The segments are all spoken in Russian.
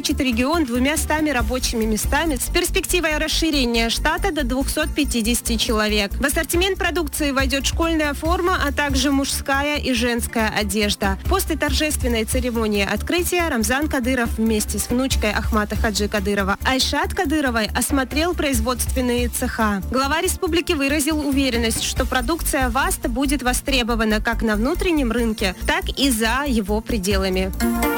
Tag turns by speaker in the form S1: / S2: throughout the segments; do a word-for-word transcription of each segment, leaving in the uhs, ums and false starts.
S1: обеспечит регион двумястами рабочими местами с перспективой расширения штата до двухсот пятидесяти человек. В ассортимент продукции войдет школьная форма, а также мужская и женская одежда. После торжественной церемонии открытия Рамзан Кадыров вместе с внучкой Ахмата Хаджи Кадырова Айшат Кадыровой осмотрел производственные цеха. Глава республики выразил уверенность, что продукция ВАСТ будет востребована как на внутреннем рынке, так и за его пределами.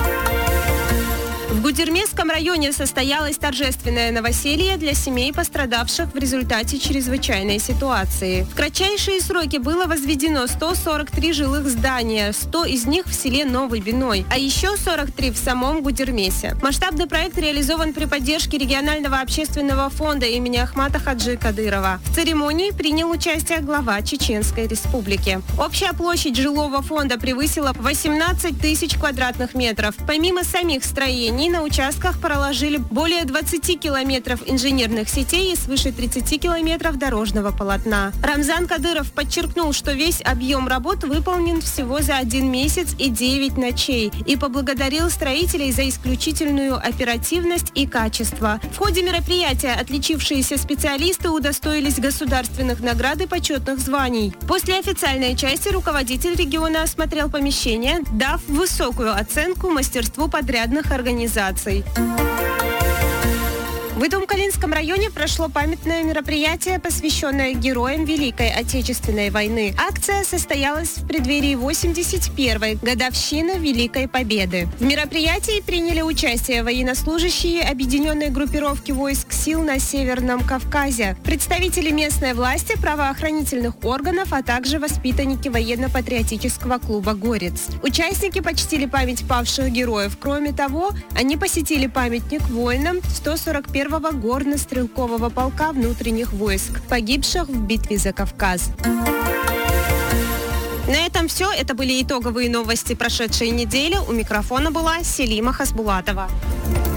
S1: В Гудермесском районе состоялось торжественное новоселье для семей, пострадавших в результате чрезвычайной ситуации. В кратчайшие сроки было возведено сто сорок три жилых здания, сто из них в селе Новый Биной, а еще сорок три в самом Гудермесе. Масштабный проект реализован при поддержке регионального общественного фонда имени Ахмата Хаджи Кадырова. В церемонии принял участие глава Чеченской Республики. Общая площадь жилого фонда превысила восемнадцать тысяч квадратных метров. Помимо самих строений, на участках проложили более двадцати километров инженерных сетей и свыше тридцати километров дорожного полотна. Рамзан Кадыров подчеркнул, что весь объем работ выполнен всего за один месяц и девять ночей, и поблагодарил строителей за исключительную оперативность и качество. В ходе мероприятия отличившиеся специалисты удостоились государственных наград и почетных званий. После официальной части руководитель региона осмотрел помещение, дав высокую оценку мастерству подрядных организаций. В Идум-Калинском районе прошло памятное мероприятие, посвященное героям Великой Отечественной войны. Акция состоялась в преддверии восемьдесят первой годовщины Великой Победы. В мероприятии приняли участие военнослужащие объединенной группировки войск сил на Северном Кавказе, представители местной власти, правоохранительных органов, а также воспитанники военно-патриотического клуба «Горец». Участники почтили память павших героев. Кроме того, они посетили памятник воинам сто сорок первого горно-стрелкового полка внутренних войск, погибших в битве за Кавказ. На этом все. Это были итоговые новости прошедшей недели. У микрофона была Селима Хасбулатова.